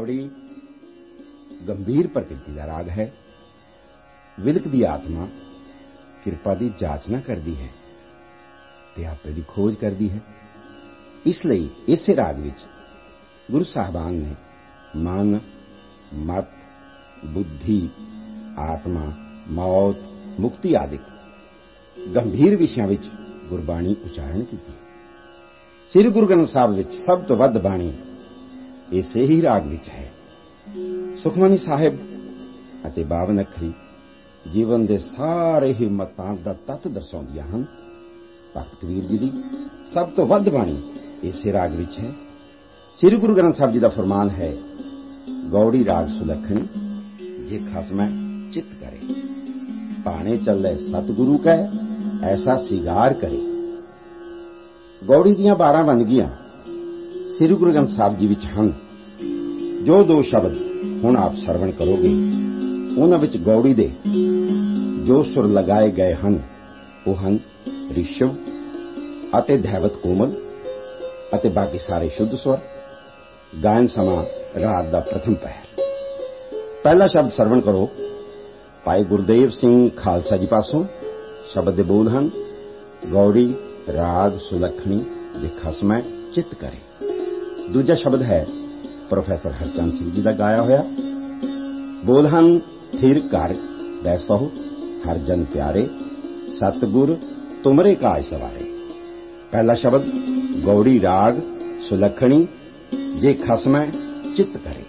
गौड़ी गंभीर प्रकृति का राग है। विलकदी आत्मा किरपा की जाचना करती है ते आपे की खोज करती है। इसलिए इस राग विच गुरु साहबान ने मन, मत, बुद्धि, आत्मा, मौत, मुक्ति आदि गंभीर विषयों विच गुरबाणी उच्चारण की। श्री गुरु ग्रंथ साहब विच सब तो वध बाणी इसे ही राग विच है। सुखमनी साहिब अते 52 अखरी जीवन के सारे ही मतां दा तत्त दर्शाउंदियां हन। भगत कबीर जी की सब तो वध बाणी इसे राग विच है। श्री गुरु ग्रंथ साहब जी का फरमान है, गौड़ी राग सुलखनी जे खसमै चित करे, पाने चले सतगुरु कै ऐसा सिगार करे। गौड़ी दियां 12 वंदगियां श्री गुरु ग्रंथ साहब जी विच हन। जो 2 शब्द हुण आप सरवण करोगे उन्हां विच गौड़ी दे जो सुर लगाए गए हन वो हन ऋषभ अते दैवत कोमल अते बाकी सारे शुद्ध स्वर। गायन समा रात का प्रथम पहर। पहला शब्द सरवण करो भाई गुरदेव सिंह खालसा जी पासों। शब्द दे बोल हन, गौड़ी राग सुलखनी जे खसमै चित करे। दूजा शब्द है प्रोफेसर हरचंद सिंह जी का गाया होया। बोल हन, थिर घर बैसो हर जन प्यारे, सतगुर तुमरे काज सवारे। पहला शब्द गौड़ी राग सुलखनी जे खसमै चित करे।